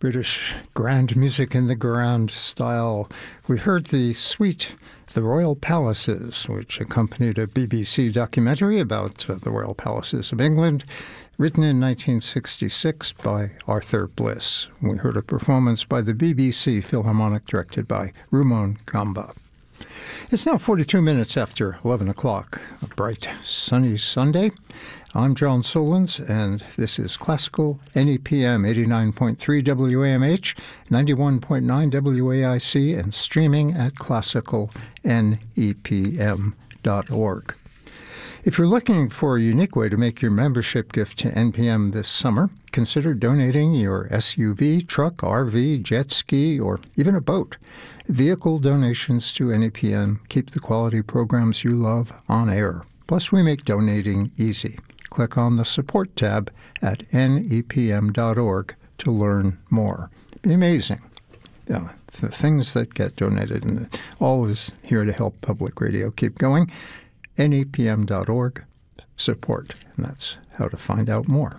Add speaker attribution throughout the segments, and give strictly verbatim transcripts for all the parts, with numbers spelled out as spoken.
Speaker 1: British grand music in the grand style. We heard the suite The Royal Palaces, which accompanied a B B C documentary about uh, the Royal Palaces of England, written in nineteen sixty-six by Arthur Bliss. We heard a performance by the B B C Philharmonic directed by Rumon Gamba. It's now forty-two minutes after eleven o'clock, a bright, sunny Sunday. I'm John Solons, and this is Classical N E P M eighty-nine point three W A M H, ninety-one point nine W A I C, and streaming at classical N E P M dot org. If you're looking for a unique way to make your membership gift to N P M this summer, consider donating your S U V, truck, R V, jet ski, or even a boat. Vehicle donations to N E P M keep the quality programs you love on air. Plus, we make donating easy. Click on the Support tab at N E P M dot org to learn more. It'd be amazing. Yeah, the things that get donated, and all is here to help public radio keep going. N E P M dot org, support, and that's how to find out more.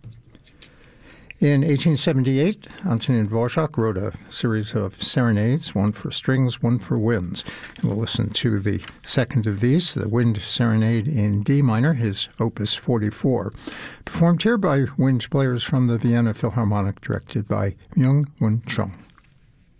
Speaker 1: In eighteen seventy-eight, Antonin Dvorak wrote a series of serenades, one for strings, one for winds. And we'll listen to the second of these, the Wind Serenade in D minor, his Opus forty-four, performed here by wind players from the Vienna Philharmonic, directed by Myung-Whun Chung.